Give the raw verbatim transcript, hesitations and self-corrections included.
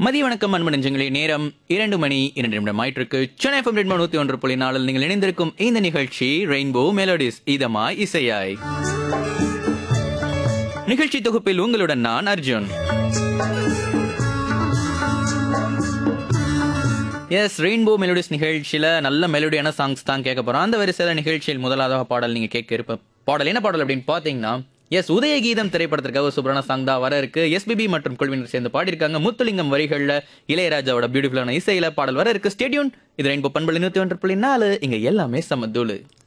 மதிய வணக்கம் அன்பு நெஞ்சங்களே. நேரம் இரண்டு மணி இரண்டு நிமிடம் ஆயிட்டிருக்கு. சென்னை எஃப்எம் ரெண்டு நூத்தி ஒன்று புள்ளி நாலில் நீங்கள் இணைந்திருக்கும் இந்த நிகழ்ச்சி ரெயின்போ மெலோடிஸ், இதமாய் இசையாய். நிகழ்ச்சி தொகுப்பில் உங்களுடன் நான் அர்ஜுன். எஸ், ரெயின்போ மெலோடிஸ் நிகழ்ச்சியில நல்ல மெலோடியான சாங்ஸ் தான் கேட்க போறோம். அந்த வரிசையில நிகழ்ச்சியில் முதலாவது பாடல் நீங்க கேட்க இருப்ப பாடல் என்ன பாடல் அப்படின்னு பாத்தீங்கன்னா, எஸ் உதயகீதம் திரைப்படத்திற்காக ஒரு சூப்பரான சாங் தான் வர இருக்கு. எஸ்பிபி மற்றும் குழுவினர் சேர்ந்து பாடியிருக்காங்க. முத்துலிங்கம் வரிகள்ல இளையராஜாவோட பியூட்டிஃபுல்லான இசையில பாடல் வர இருக்கு. ஸ்டேடியூன், இது ரெயின்போ பண்பலை நூத்தி ஒன்று புள்ளி நாலு. இங்க எல்லாமே சமதூளு.